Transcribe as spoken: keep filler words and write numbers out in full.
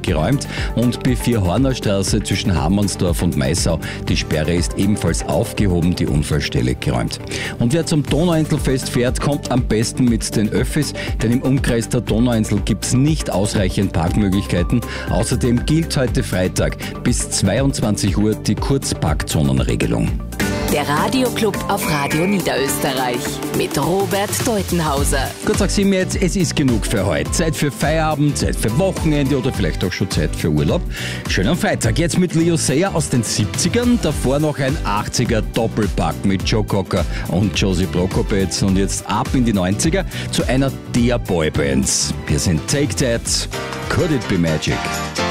geräumt und B vier Hornerstraße zwischen Hamannsdorf und Maisau. Die Sperre ist ebenfalls aufgehoben, die Unfallstelle geräumt. Und wer zum Donauinselfest fährt, kommt am besten mit den Öffis, denn im Umkreis der Donauinsel gibt es nicht ausreichend Parkmöglichkeiten. Außerdem gilt heute Freitag bis zweiundzwanzig Uhr die Kurzparkzonenregelung. Der Radioclub auf Radio Niederösterreich mit Robert Deutenhauser. Gut, sag sie mir jetzt, es ist genug für heute. Zeit für Feierabend, Zeit für Wochenende oder vielleicht auch schon Zeit für Urlaub. Schönen Freitag. Jetzt mit Leo Sayer aus den siebzigern, davor noch ein achtziger Doppelpack mit Joe Cocker und Josie Prokopetz und jetzt ab in die neunziger zu einer der Boybands. Wir sind Take That, Could It Be Magic?